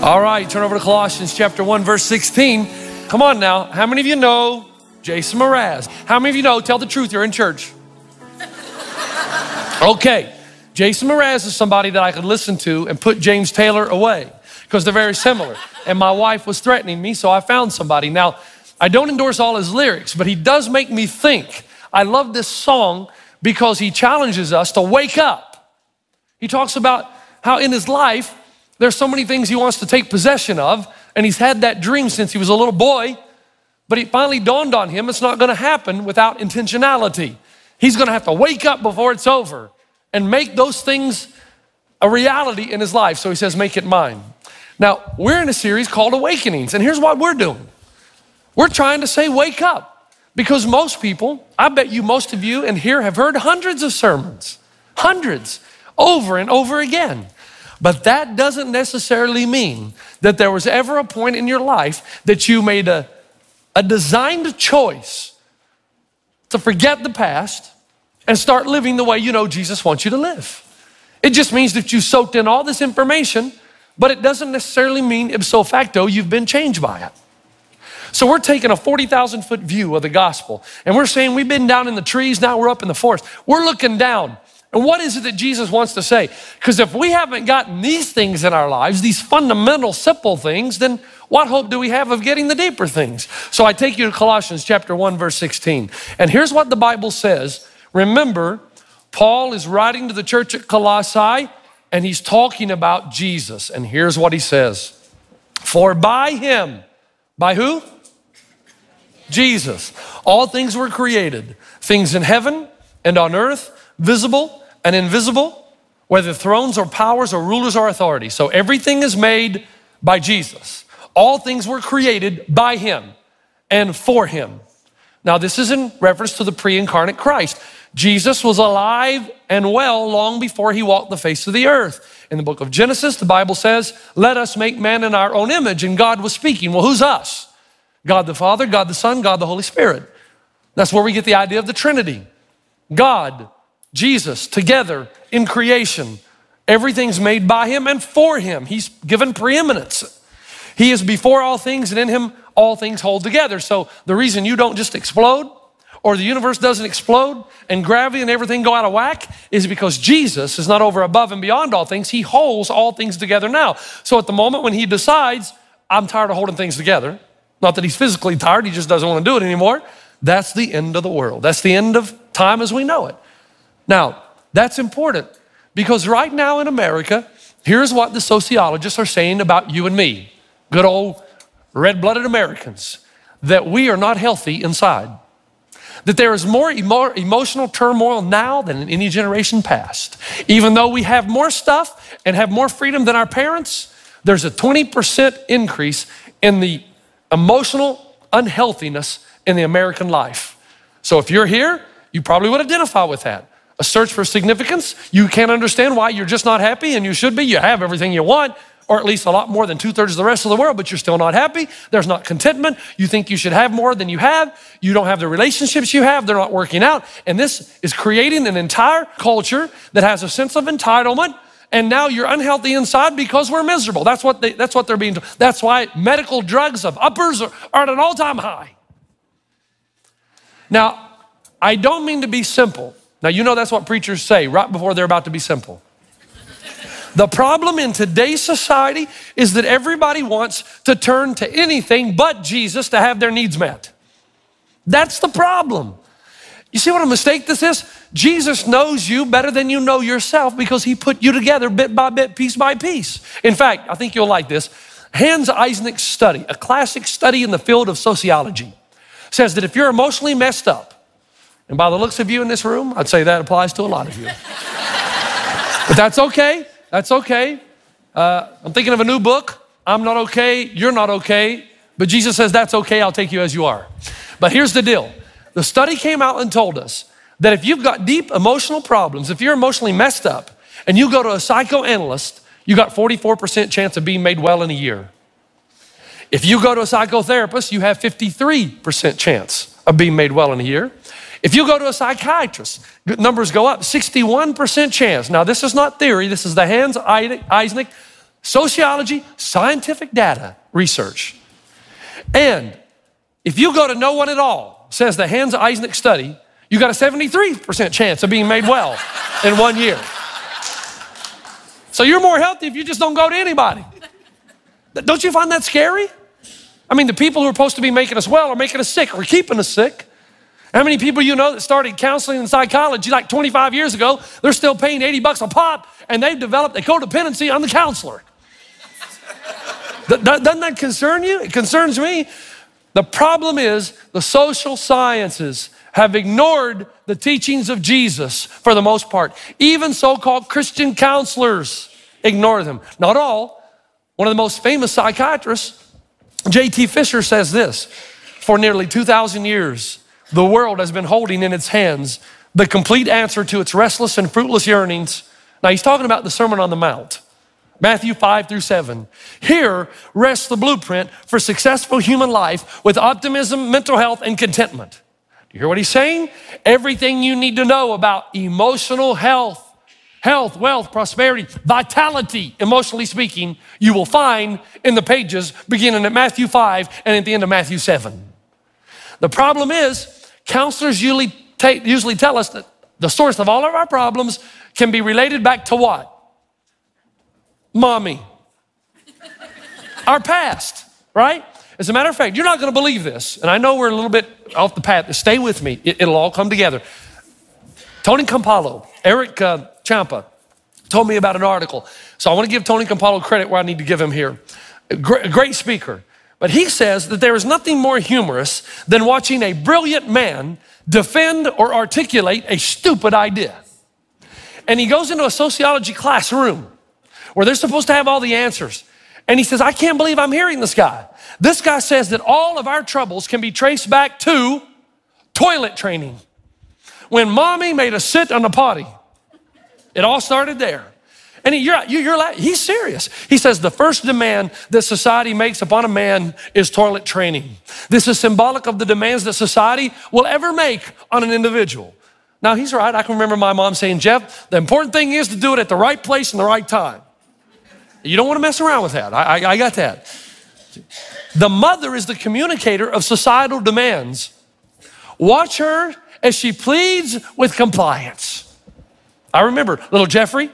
All right, turn over to Colossians chapter 1, verse 16. Come on now. How many of you know Jason Mraz? How many of you know, tell the truth, you're in church? Okay, Jason Mraz is somebody that I could listen to and put James Taylor away because they're very similar. And my wife was threatening me, so I found somebody. Now, I don't endorse all his lyrics, but he does make me think. I love this song because he challenges us to wake up. He talks about how in his life, there's so many things he wants to take possession of, and he's had that dream since he was a little boy, but it finally dawned on him it's not gonna happen without intentionality. He's gonna have to wake up before it's over and make those things a reality in his life. So he says, make it mine. Now, we're in a series called Awakenings, and here's what we're doing. We're trying to say, wake up, because most people, I bet you most of you in here have heard hundreds of sermons, hundreds, over and over again. But that doesn't necessarily mean that there was ever a point in your life that you made a designed choice to forget the past and start living the way you know Jesus wants you to live. It just means that you soaked in all this information, but it doesn't necessarily mean ipso facto you've been changed by it. So we're taking a 40,000 foot view of the gospel, and we're saying we've been down in the trees, now we're up in the forest. We're looking down. And what is it that Jesus wants to say? Because if we haven't gotten these things in our lives, these fundamental, simple things, then what hope do we have of getting the deeper things? So I take you to Colossians chapter 1, verse 16. And here's what the Bible says. Remember, Paul is writing to the church at Colossae, and he's talking about Jesus. And here's what he says. For by him, by who? Jesus. All things were created, things in heaven and on earth, visible and invisible, whether thrones or powers or rulers or authorities. So everything is made by Jesus. All things were created by him and for him. Now this is in reference to the pre-incarnate Christ. Jesus was alive and well long before he walked the face of the earth. In the book of Genesis, the Bible says, let us make man in our own image, and God was speaking. Well, who's us? God the Father, God the Son, God the Holy Spirit. That's where we get the idea of the Trinity. God, Jesus, together in creation. Everything's made by him and for him. He's given preeminence. He is before all things, and in him all things hold together. So the reason you don't just explode, or the universe doesn't explode, and gravity and everything go out of whack, is because Jesus is not over, above, and beyond all things. He holds all things together now. So at the moment when he decides, I'm tired of holding things together, not that he's physically tired, he just doesn't want to do it anymore, that's the end of the world. That's the end of time as we know it. Now, that's important because right now in America, here's what the sociologists are saying about you and me, good old red-blooded Americans, that we are not healthy inside, that there is more emotional turmoil now than in any generation past. Even though we have more stuff and have more freedom than our parents, there's a 20% increase in the emotional unhealthiness in the American life. So if you're here, you probably would identify with that. A search for significance. You can't understand why you're just not happy, and you should be. You have everything you want, or at least a lot more than 2/3 of the rest of the world, but you're still not happy. There's not contentment. You think you should have more than you have. You don't have the relationships you have. They're not working out. And this is creating an entire culture that has a sense of entitlement, and now you're unhealthy inside because we're miserable. That's what they're being told. That's why medical drugs of uppers are at an all-time high. Now, I don't mean to be simple. Now, you know that's what preachers say right before they're about to be simple. The problem in today's society is that everybody wants to turn to anything but Jesus to have their needs met. That's the problem. You see what a mistake this is? Jesus knows you better than you know yourself because he put you together bit by bit, piece by piece. In fact, I think you'll like this. Hans Eysenck's study, a classic study in the field of sociology, says that if you're emotionally messed up, and by the looks of you in this room, I'd say that applies to a lot of you. But that's okay. That's okay. I'm thinking of a new book. I'm not okay. You're not okay. But Jesus says, that's okay. I'll take you as you are. But here's the deal. The study came out and told us that if you've got deep emotional problems, if you're emotionally messed up and you go to a psychoanalyst, you got 44% chance of being made well in a year. If you go to a psychotherapist, you have 53% chance of being made well in a year. If you go to a psychiatrist, numbers go up, 61% chance. Now, this is not theory. This is the Hans Eysenck sociology, scientific data, research. And if you go to no one at all, says the Hans Eysenck study, you got a 73% chance of being made well in 1 year. So you're more healthy if you just don't go to anybody. Don't you find that scary? I mean, the people who are supposed to be making us well are making us sick or keeping us sick. How many people you know that started counseling and psychology like 25 years ago, they're still paying $80 a pop, and they've developed a codependency on the counselor? Doesn't that concern you? It concerns me. The problem is the social sciences have ignored the teachings of Jesus for the most part. Even so-called Christian counselors ignore them. Not all. One of the most famous psychiatrists, J.T. Fisher, says this: for nearly 2,000 years, the world has been holding in its hands the complete answer to its restless and fruitless yearnings. Now he's talking about the Sermon on the Mount, Matthew 5 through 7. Here rests the blueprint for successful human life with optimism, mental health, and contentment. You hear what he's saying? Everything you need to know about emotional health, wealth, prosperity, vitality, emotionally speaking, you will find in the pages beginning at Matthew 5 and at the end of Matthew 7. The problem is, counselors usually tell us that the source of all of our problems can be related back to what? Mommy. Our past, right? As a matter of fact, you're not going to believe this, and I know we're a little bit off the path, but stay with me. It'll all come together. Tony Campolo, Eric Champa told me about an article. So I want to give Tony Campolo credit where I need to give him here. Great speaker. But he says that there is nothing more humorous than watching a brilliant man defend or articulate a stupid idea. And he goes into a sociology classroom where they're supposed to have all the answers. And he says, I can't believe I'm hearing this guy. This guy says that all of our troubles can be traced back to toilet training. When mommy made us sit on the potty, it all started there. And he's serious. He says the first demand that society makes upon a man is toilet training. This is symbolic of the demands that society will ever make on an individual. Now he's right. I can remember my mom saying, Jeff, the important thing is to do it at the right place and the right time. You don't want to mess around with that. I got that. The mother is the communicator of societal demands. Watch her as she pleads with compliance. I remember little Jeffrey,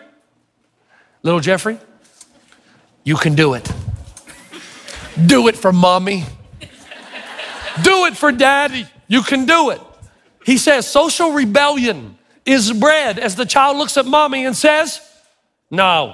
you can do it. Do it for mommy. Do it for daddy. You can do it. He says social rebellion is bred as the child looks at mommy and says, no.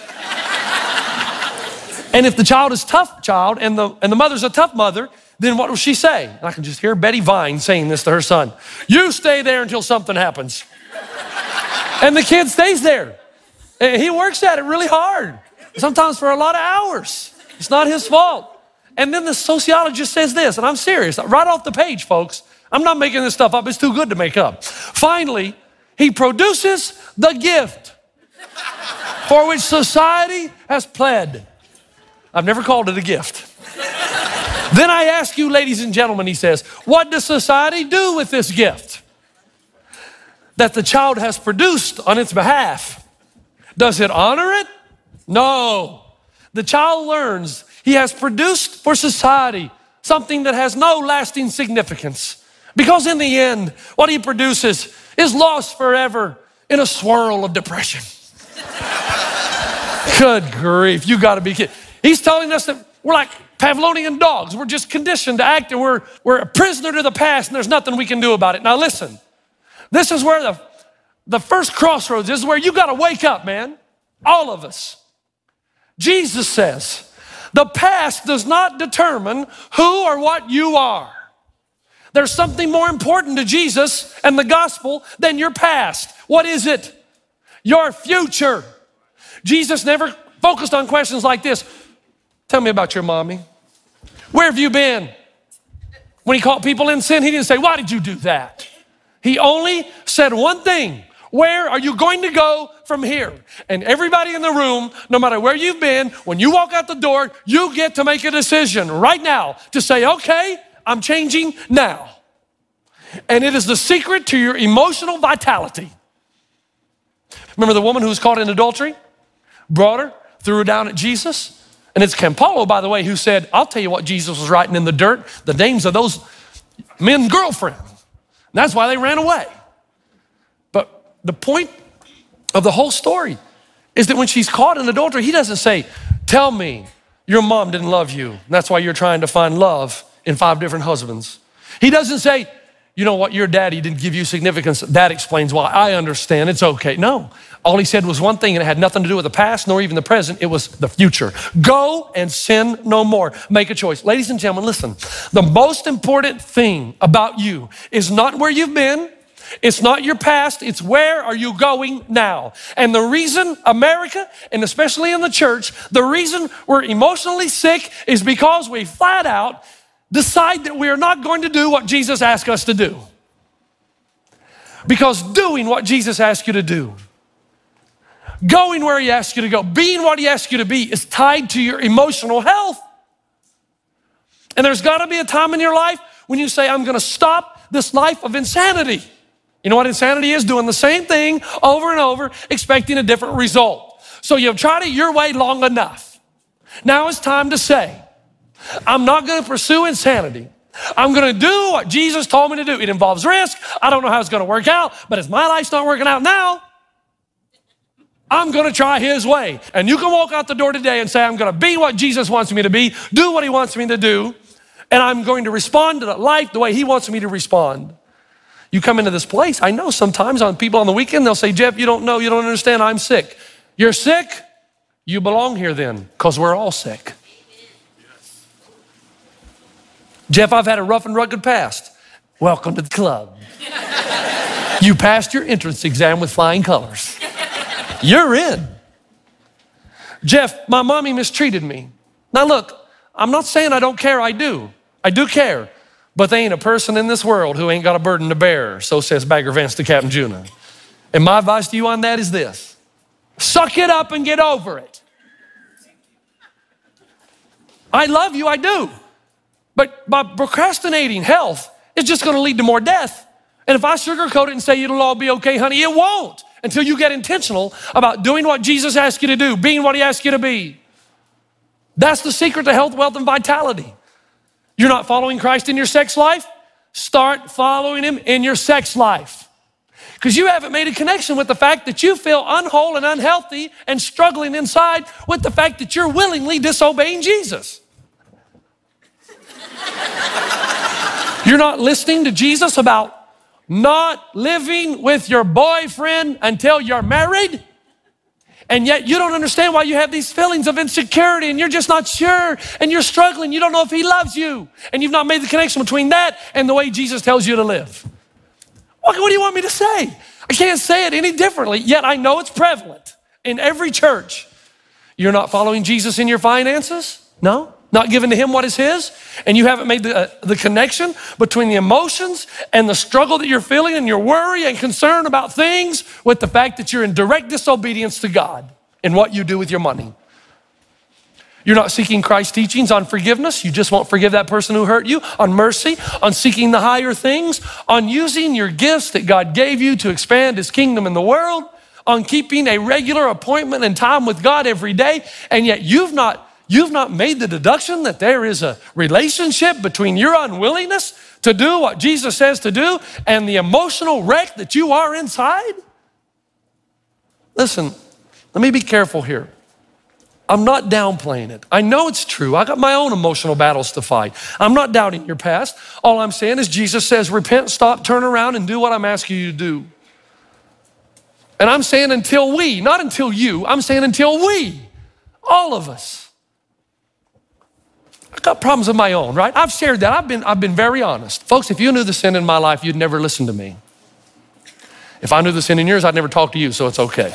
And if the child is tough child and the mother's a tough mother, then what will she say? And I can just hear Betty Vine saying this to her son. You stay there until something happens. And the kid stays there. And he works at it really hard, sometimes for a lot of hours. It's not his fault. And then the sociologist says this, and I'm serious, right off the page, folks. I'm not making this stuff up. It's too good to make up. Finally, he produces the gift for which society has pled. I've never called it a gift. Then I ask you, ladies and gentlemen, he says, what does society do with this gift that the child has produced on its behalf? Does it honor it? No. The child learns he has produced for society something that has no lasting significance, because in the end, what he produces is lost forever in a swirl of depression. Good grief, you gotta be kidding. He's telling us that we're like Pavlovian dogs. We're just conditioned to act, and we're a prisoner to the past, and there's nothing we can do about it. Now listen, this is where the first crossroads is, where you gotta wake up, man. All of us. Jesus says, the past does not determine who or what you are. There's something more important to Jesus and the gospel than your past. What is it? Your future. Jesus never focused on questions like this. Tell me about your mommy. Where have you been? When he caught people in sin, he didn't say, why did you do that? He only said one thing. Where are you going to go from here? And everybody in the room, no matter where you've been, when you walk out the door, you get to make a decision right now to say, okay, I'm changing now. And it is the secret to your emotional vitality. Remember the woman who was caught in adultery? Brought her. threw her down at Jesus. And it's Campolo, by the way, who said, I'll tell you what Jesus was writing in the dirt, the names of those men's girlfriends. And that's why they ran away. But the point of the whole story is that when she's caught in adultery, he doesn't say, tell me your mom didn't love you. And that's why you're trying to find love in 5 different husbands. He doesn't say, you know what, your daddy didn't give you significance. That explains why. I understand, it's okay. No, all he said was one thing, and it had nothing to do with the past nor even the present. It was the future. Go and sin no more. Make a choice. Ladies and gentlemen, listen. The most important thing about you is not where you've been. It's not your past. It's where are you going now? And the reason America, and especially in the church, the reason we're emotionally sick is because we flat out decide that we are not going to do what Jesus asked us to do. Because doing what Jesus asked you to do, going where he asked you to go, being what he asked you to be is tied to your emotional health. And there's got to be a time in your life when you say, I'm going to stop this life of insanity. You know what insanity is? Doing the same thing over and over, expecting a different result. So you've tried it your way long enough. Now it's time to say, I'm not going to pursue insanity. I'm going to do what Jesus told me to do. It involves risk. I don't know how it's going to work out, but if my life's not working out now, I'm going to try his way. And you can walk out the door today and say, I'm going to be what Jesus wants me to be, do what he wants me to do, and I'm going to respond to life the way he wants me to respond. You come into this place, I know sometimes on people on the weekend, they'll say, Jeff, you don't know, you don't understand, I'm sick. You're sick? You belong here then, because we're all sick. Jeff, I've had a rough and rugged past. Welcome to the club. You passed your entrance exam with flying colors. You're in. Jeff, my mommy mistreated me. Now look, I'm not saying I don't care, I do. I do care. But there ain't a person in this world who ain't got a burden to bear, so says Bagger Vance to Captain Juna. And my advice to you on that is this. Suck it up and get over it. I love you, I do. But by procrastinating health, it's just gonna lead to more death. And if I sugarcoat it and say it'll all be okay, honey, it won't until you get intentional about doing what Jesus asked you to do, being what he asked you to be. That's the secret to health, wealth, and vitality. You're not following Christ in your sex life? Start following him in your sex life. Because you haven't made a connection with the fact that you feel unwhole and unhealthy and struggling inside with the fact that you're willingly disobeying Jesus. You're not listening to Jesus about not living with your boyfriend until you're married, and yet you don't understand why you have these feelings of insecurity and you're just not sure and you're struggling. You don't know if he loves you, and you've not made the connection between that and the way Jesus tells you to live. What do you want me to say? I can't say it any differently, yet I know it's prevalent in every church. You're not following Jesus in your finances? No? Not giving to him what is his, and you haven't made the connection between the emotions and the struggle that you're feeling and your worry and concern about things with the fact that you're in direct disobedience to God in what you do with your money. You're not seeking Christ's teachings on forgiveness. You just won't forgive that person who hurt you, on mercy, on seeking the higher things, on using your gifts that God gave you to expand his kingdom in the world, on keeping a regular appointment and time with God every day, and yet you've not made the deduction that there is a relationship between your unwillingness to do what Jesus says to do and the emotional wreck that you are inside? Listen, let me be careful here. I'm not downplaying it. I know it's true. I got my own emotional battles to fight. I'm not doubting your past. All I'm saying is Jesus says, repent, stop, turn around, and do what I'm asking you to do. And I'm saying until we, not until you, I'm saying until we, all of us, I've got problems of my own, right? I've shared that. I've been very honest. Folks, if you knew the sin in my life, you'd never listen to me. If I knew the sin in yours, I'd never talk to you, so it's okay.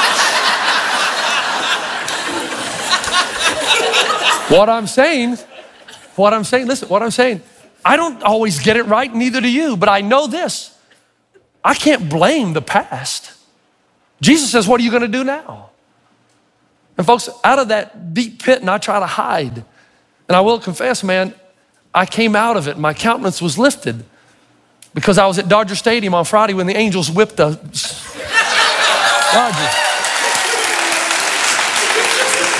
What I'm saying, listen, what I'm saying, I don't always get it right, neither do you, but I know this. I can't blame the past. Jesus says, what are you gonna do now? And folks, out of that deep pit, and I try to hide, and I will confess, man, I came out of it. My countenance was lifted because I was at Dodger Stadium on Friday when the Angels whipped the Dodgers.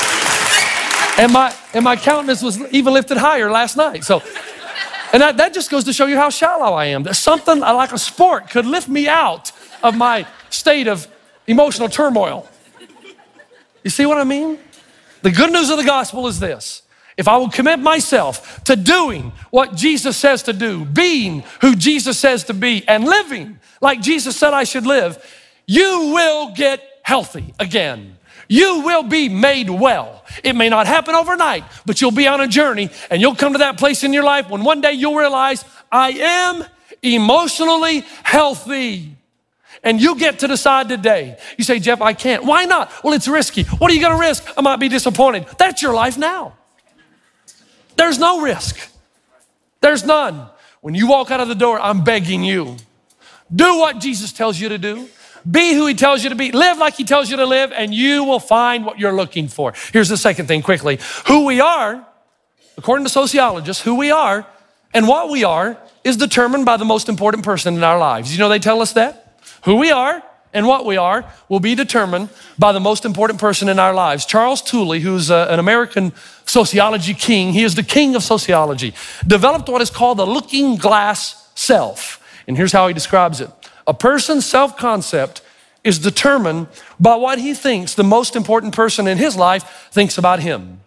And my countenance was even lifted higher last night. So, and that just goes to show you how shallow I am. That something like a sport could lift me out of my state of emotional turmoil. You see what I mean? The good news of the gospel is this. If I will commit myself to doing what Jesus says to do, being who Jesus says to be, and living like Jesus said I should live, you will get healthy again. You will be made well. It may not happen overnight, but you'll be on a journey and you'll come to that place in your life when one day you'll realize, I am emotionally healthy. And you get to decide today. You say, Jeff, I can't. Why not? Well, it's risky. What are you gonna risk? I might be disappointed. That's your life now. There's no risk. There's none. When you walk out of the door, I'm begging you, do what Jesus tells you to do. Be who he tells you to be. Live like he tells you to live, and you will find what you're looking for. Here's the second thing quickly. Who we are, according to sociologists, who we are and what we are is determined by the most important person in our lives. You know they tell us that? Who we are and what we are will be determined by the most important person in our lives. Charles Tooley, who's an American sociology king, he is the king of sociology, developed what is called the looking glass self. And here's how he describes it. A person's self-concept is determined by what he thinks the most important person in his life thinks about him.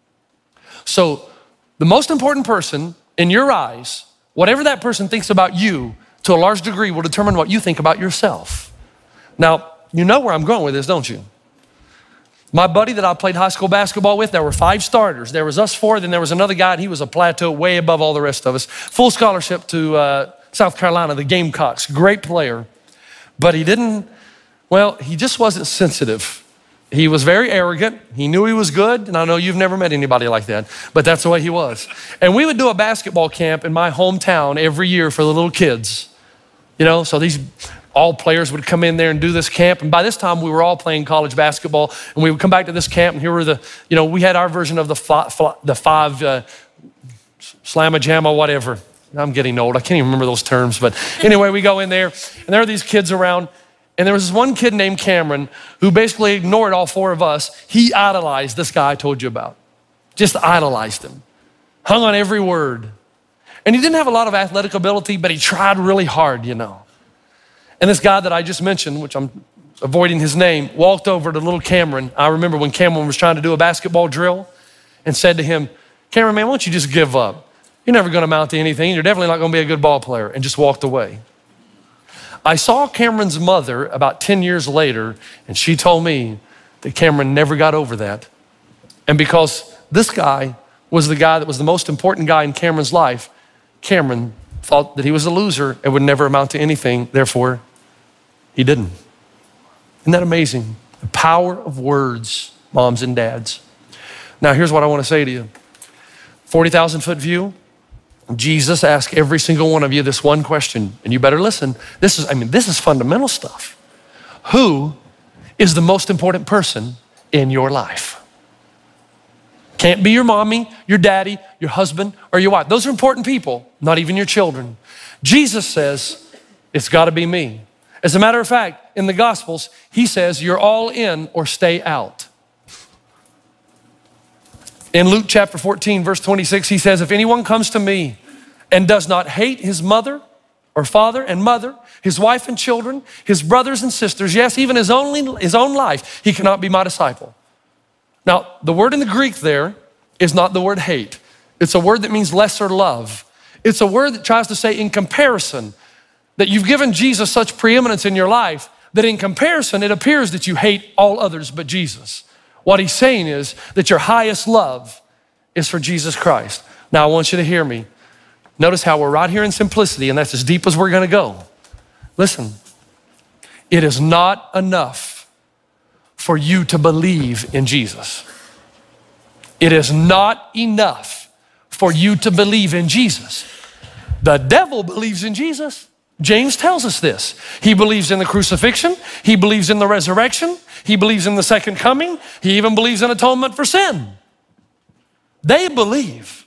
So the most important person in your eyes, whatever that person thinks about you, to a large degree will determine what you think about yourself. Now, you know where I'm going with this, don't you? My buddy that I played high school basketball with, there were 5 starters. There was us 4, then there was another guy, and he was a plateau way above all the rest of us. Full scholarship to South Carolina, the Gamecocks, great player. But he just wasn't sensitive. He was very arrogant. He knew he was good, and I know you've never met anybody like that, but that's the way he was. And we would do a basketball camp in my hometown every year for the little kids. You know, so all players would come in there and do this camp. And by this time, we were all playing college basketball. And we would come back to this camp, and here were we had our version of the five slamma jamma, whatever. I'm getting old. I can't even remember those terms. But anyway, we go in there, and there are these kids around. And there was this one kid named Cameron who basically ignored all 4 of us. He idolized this guy I told you about. Just idolized him. Hung on every word. And he didn't have a lot of athletic ability, but he tried really hard, you know. And this guy that I just mentioned, which I'm avoiding his name, walked over to little Cameron. I remember when Cameron was trying to do a basketball drill and said to him, Cameron, man, why don't you just give up? You're never gonna amount to anything. You're definitely not gonna be a good ball player, and just walked away. I saw Cameron's mother about 10 years later, and she told me that Cameron never got over that. And because this guy was the guy that was the most important guy in Cameron's life, Cameron thought that he was a loser and would never amount to anything. Therefore, he didn't. Isn't that amazing? The power of words, moms and dads. Now, here's what I want to say to you. 40,000 foot view. Jesus asked every single one of you this one question, and you better listen. This is fundamental stuff. Who is the most important person in your life? Can't be your mommy, your daddy, your husband, or your wife. Those are important people, not even your children. Jesus says, it's gotta be me. As a matter of fact, in the Gospels, he says, you're all in or stay out. In Luke chapter 14, verse 26, he says, if anyone comes to me and does not hate his mother or father and mother, his wife and children, his brothers and sisters, yes, even his own life, he cannot be my disciple. Now, the word in the Greek there is not the word hate. It's a word that means lesser love. It's a word that tries to say in comparison, that you've given Jesus such preeminence in your life that in comparison, it appears that you hate all others but Jesus. What he's saying is that your highest love is for Jesus Christ. Now I want you to hear me. Notice how we're right here in simplicity, and that's as deep as we're gonna go. Listen, it is not enough for you to believe in Jesus. It is not enough for you to believe in Jesus. The devil believes in Jesus. James tells us this. He believes in the crucifixion. He believes in the resurrection. He believes in the second coming. He even believes in atonement for sin. They believe.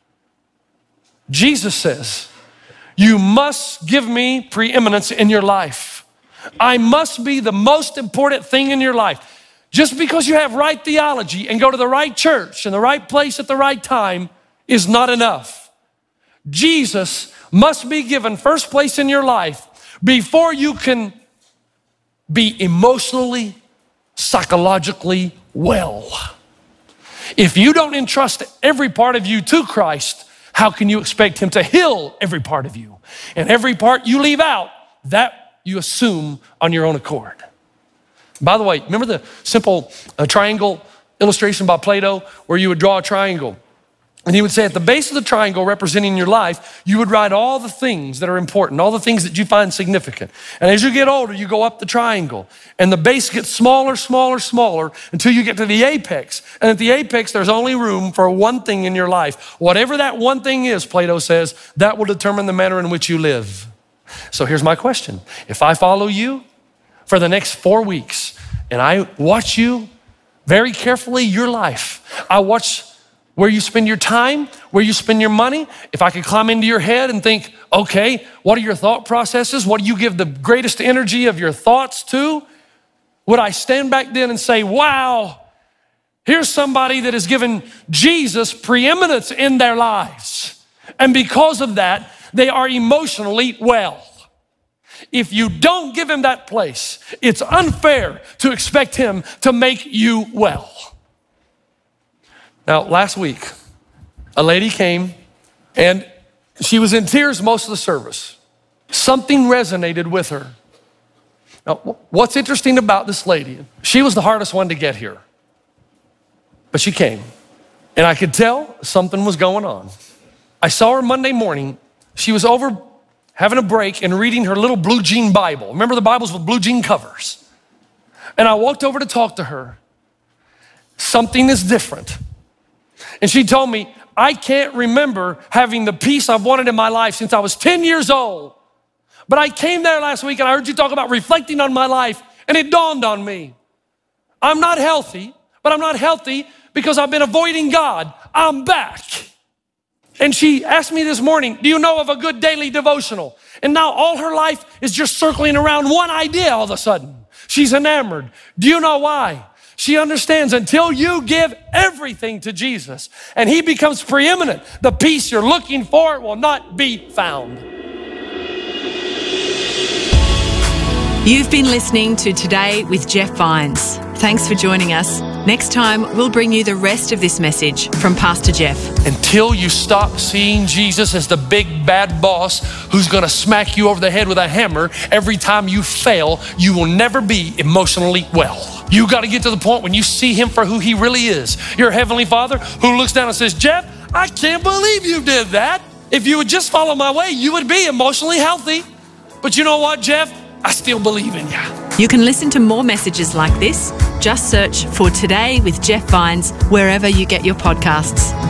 Jesus says, you must give me preeminence in your life. I must be the most important thing in your life. Just because you have right theology and go to the right church and the right place at the right time is not enough. Jesus must be given first place in your life before you can be emotionally, psychologically well. If you don't entrust every part of you to Christ, how can you expect him to heal every part of you? And every part you leave out, that you assume on your own accord. By the way, remember the simple triangle illustration by Plato where you would draw a triangle? And he would say at the base of the triangle representing your life, you would write all the things that are important, all the things that you find significant. And as you get older, you go up the triangle and the base gets smaller, smaller, smaller until you get to the apex. And at the apex, there's only room for one thing in your life. Whatever that one thing is, Plato says, that will determine the manner in which you live. So here's my question. If I follow you for the next 4 weeks and I watch you very carefully, your life, I watch where you spend your time, where you spend your money. If I could climb into your head and think, okay, what are your thought processes? What do you give the greatest energy of your thoughts to? Would I stand back then and say, wow, here's somebody that has given Jesus preeminence in their lives. And because of that, they are emotionally well. If you don't give him that place, it's unfair to expect him to make you well. Now, last week, a lady came and she was in tears most of the service. Something resonated with her. Now, what's interesting about this lady, she was the hardest one to get here, but she came and I could tell something was going on. I saw her Monday morning. She was over having a break and reading her little blue jean Bible. Remember the Bibles with blue jean covers? And I walked over to talk to her. Something is different. And she told me, I can't remember having the peace I've wanted in my life since I was 10 years old. But I came there last week and I heard you talk about reflecting on my life and it dawned on me. I'm not healthy, but I'm not healthy because I've been avoiding God. I'm back. And she asked me this morning, do you know of a good daily devotional? And now all her life is just circling around one idea all of a sudden. She's enamored. Do you know why? She understands until you give everything to Jesus and he becomes preeminent, the peace you're looking for will not be found. You've been listening to Today with Jeff Vines. Thanks for joining us. Next time, we'll bring you the rest of this message from Pastor Jeff. Until you stop seeing Jesus as the big bad boss who's gonna smack you over the head with a hammer every time you fail, you will never be emotionally well. You gotta get to the point when you see him for who he really is. Your Heavenly Father who looks down and says, Jeff, I can't believe you did that. If you would just follow my way, you would be emotionally healthy. But you know what, Jeff? I still believe in you. You can listen to more messages like this. Just search for Today with Jeff Vines wherever you get your podcasts.